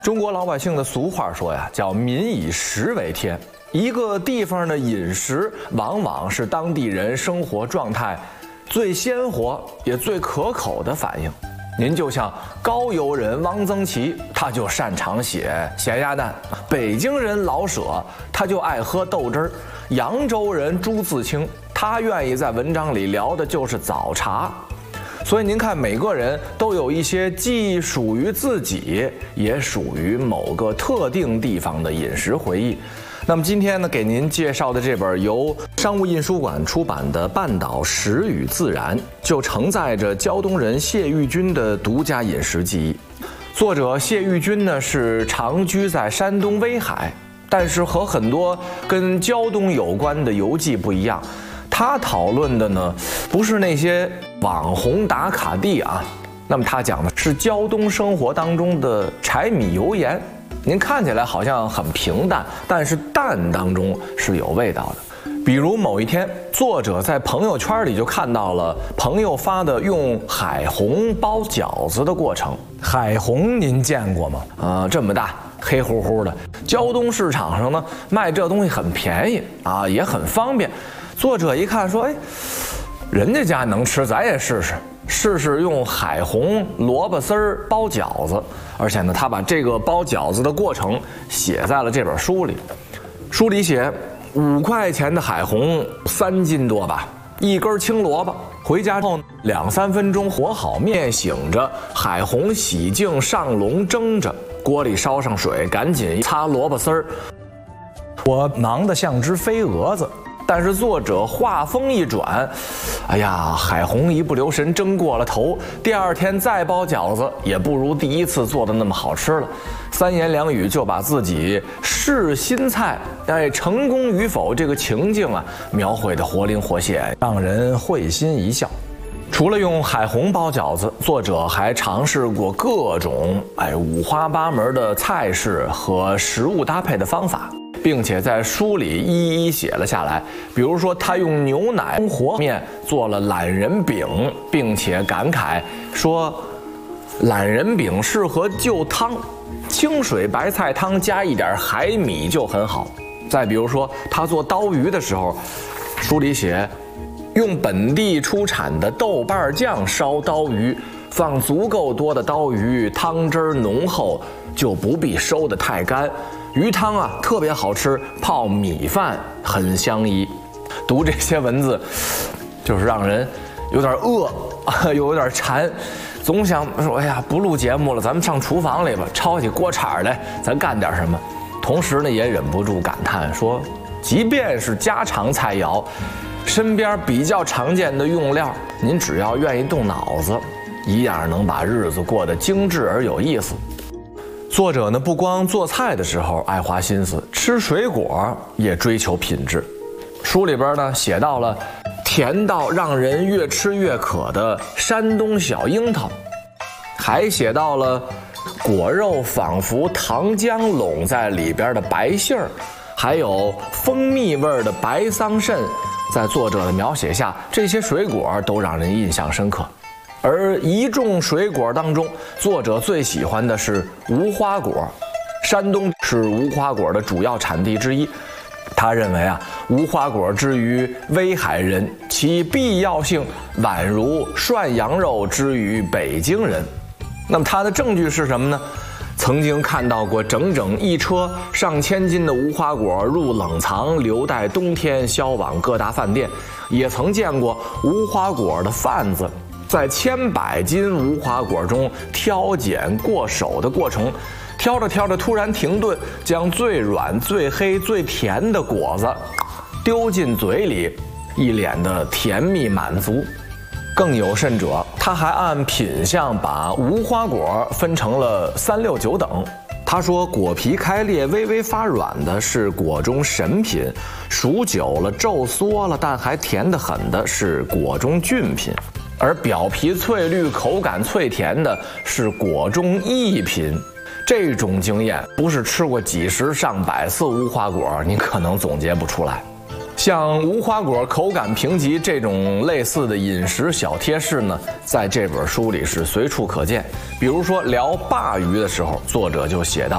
中国老百姓的俗话说呀，叫民以食为天。一个地方的饮食，往往是当地人生活状态最鲜活也最可口的反应。您就像高邮人汪曾祺，他就擅长写咸鸭蛋；北京人老舍，他就爱喝豆汁儿；扬州人朱自清，他愿意在文章里聊的就是早茶。所以您看，每个人都有一些既属于自己，也属于某个特定地方的饮食回忆。那么今天呢，给您介绍的这本由商务印书馆出版的《半岛食与自然》，就承载着胶东人谢玉军的独家饮食记忆。作者谢玉军呢，是长居在山东威海，但是和很多跟胶东有关的游记不一样，他讨论的呢，不是那些网红打卡地啊，那么他讲的是胶东生活当中的柴米油盐。您看起来好像很平淡，但是淡当中是有味道的。比如某一天，作者在朋友圈里就看到了朋友发的用海虹包饺子的过程。海虹您见过吗？这么大，黑乎乎的。胶东市场上呢，卖这东西很便宜啊，也很方便。作者一看说，人家家能吃，咱也试试。试试用海虹萝卜丝儿包饺子，而且呢，他把这个包饺子的过程写在了这本书里。书里写，5块钱的海虹3斤多吧，1根青萝卜，回家后2、3分钟和好面醒着，海虹洗净上笼蒸着，锅里烧上水，赶紧擦萝卜丝儿。我忙得像只飞蛾子。但是作者话锋一转，哎呀，海虹一不留神蒸过了头，第2天再包饺子也不如第1次做的那么好吃了。3言2语就把自己试新菜成功与否这个情境啊描绘得活灵活现，让人会心一笑。除了用海虹包饺子，作者还尝试过各种五花八门的菜式和食物搭配的方法，并且在书里一一写了下来。比如说，他用牛奶和面做了懒人饼，并且感慨说，懒人饼适合就汤，清水白菜汤加一点海米就很好。再比如说，他做刀鱼的时候，书里写，用本地出产的豆瓣酱烧刀鱼，放足够多的刀鱼，汤汁浓厚，就不必收得太干。鱼汤啊特别好吃，泡米饭很相宜。读这些文字，就是让人有点饿又有点馋，总想说，哎呀，不录节目了，咱们上厨房里吧，抄起锅铲来，咱干点什么。同时呢，也忍不住感叹说，即便是家常菜肴，身边比较常见的用料，您只要愿意动脑子，一样能把日子过得精致而有意思。作者呢，不光做菜的时候爱花心思，吃水果也追求品质。书里边呢写到了甜到让人越吃越渴的山东小樱桃，还写到了果肉仿佛糖浆拢在里边的白杏儿，还有蜂蜜味的白桑葚。在作者的描写下，这些水果都让人印象深刻。而一众水果当中，作者最喜欢的是无花果。山东是无花果的主要产地之一。他认为啊，无花果之于威海人，其必要性宛如涮羊肉之于北京人。那么他的证据是什么呢？曾经看到过整整1车上千斤的无花果入冷藏，留待冬天销往各大饭店。也曾见过无花果的贩子在千百斤无花果中挑拣过手的过程，挑着挑着突然停顿，将最软最黑最甜的果子丢进嘴里，一脸的甜蜜满足。更有甚者，他还按品相把无花果分成了3、6、9等。他说，果皮开裂微微发软的是果中神品，熟久了皱缩了但还甜得很的是果中俊品，而表皮翠绿口感脆甜的是果中异品。这种经验不是吃过几十上百次无花果，你可能总结不出来。像无花果口感评级这种类似的饮食小贴士呢，在这本书里是随处可见。比如说聊鲅鱼的时候，作者就写道：